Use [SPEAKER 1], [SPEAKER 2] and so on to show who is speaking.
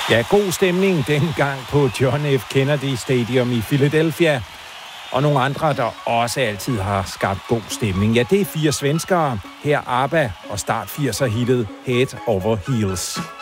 [SPEAKER 1] Ja, god stemning dengang på John F. Kennedy Stadium i Philadelphia. Og nogle andre, der også altid har skabt god stemning. Ja, det er 4 svenskere. Her ABBA og start 80'er hittet Head Over Heels.